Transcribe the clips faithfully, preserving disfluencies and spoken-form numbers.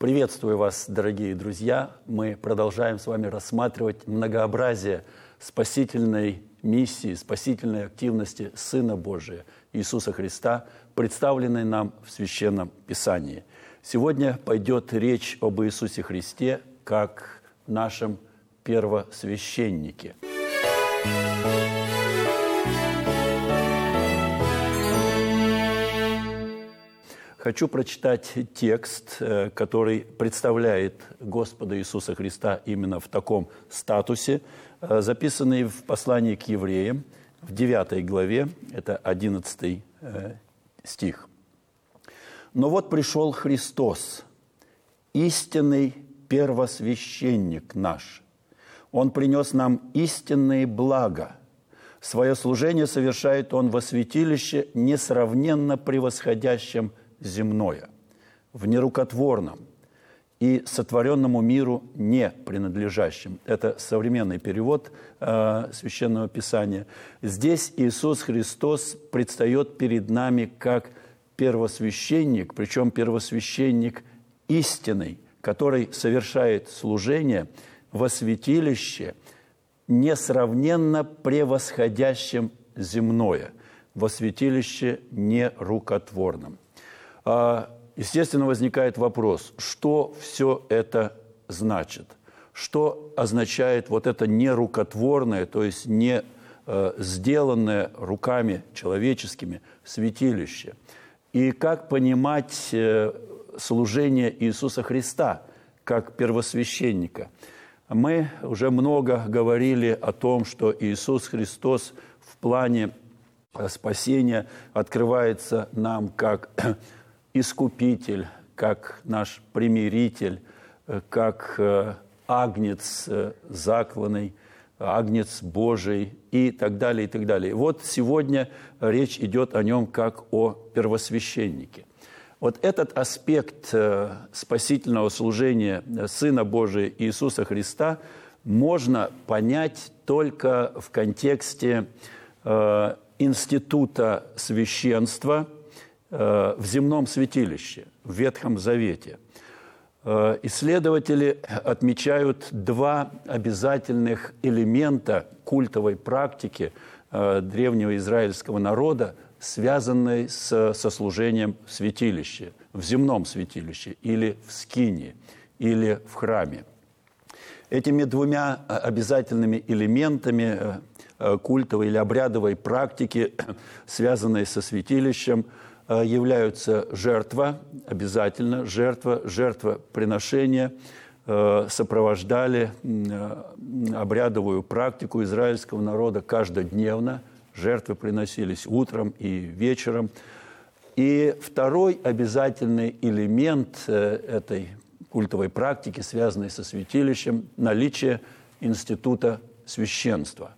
Приветствую вас, дорогие друзья! Мы продолжаем с вами рассматривать многообразие спасительной миссии, спасительной активности Сына Божия Иисуса Христа, представленной нам в Священном Писании. Сегодня пойдет речь об Иисусе Христе как нашем первосвященнике. Хочу прочитать текст, который представляет Господа Иисуса Христа именно в таком статусе, записанный в послании к евреям в девятой главе, это одиннадцатый стих. «Но вот пришел Христос, истинный первосвященник наш. Он принес нам истинные блага. Свое служение совершает Он во святилище, несравненно превосходящем земное, в нерукотворном и сотворенному миру не принадлежащем». Это современный перевод э, Священного Писания. Здесь Иисус Христос предстает перед нами как первосвященник, причем первосвященник истинный, который совершает служение во святилище, несравненно превосходящем земное, во святилище нерукотворном. Естественно, возникает вопрос, что все это значит? Что означает вот это нерукотворное, то есть не сделанное руками человеческими святилище? И как понимать служение Иисуса Христа как первосвященника? Мы уже много говорили о том, что Иисус Христос в плане спасения открывается нам как Искупитель, как наш примиритель, как агнец закланный, агнец Божий и так далее, и так далее. Вот сегодня речь идет о нем как о первосвященнике. Вот этот аспект спасительного служения Сына Божия Иисуса Христа можно понять только в контексте института священства в земном святилище, в Ветхом Завете. Исследователи отмечают два обязательных элемента культовой практики древнего израильского народа, связанной с, со служением в святилище, в земном святилище, или в скинии, или в храме. Этими двумя обязательными элементами культовой или обрядовой практики, связанной со святилищем, являются жертва, обязательно жертва, жертвоприношения, сопровождали обрядовую практику израильского народа каждодневно. Жертвы приносились утром и вечером. И второй обязательный элемент этой культовой практики, связанной со святилищем, наличие института священства.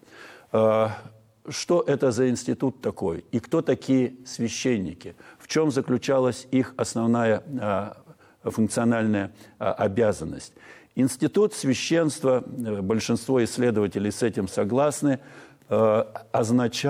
Что это за институт такой? И кто такие священники? В чем заключалась их основная а, функциональная а, обязанность? Институт священства, большинство исследователей с этим согласны, а, означал